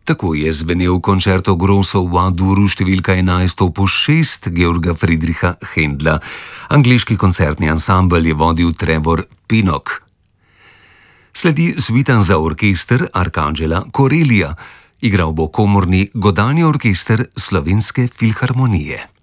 Tako je zvenel koncerto grosso v A-duru številka 11 opus 6 Georga Friedricha Händla. Angleški koncertni ansambel je vodil Trevor Pinnock. Sledi suita za orkester Arcangela Corellia. Igral bo komorni godalni orkester Slovenske filharmonije.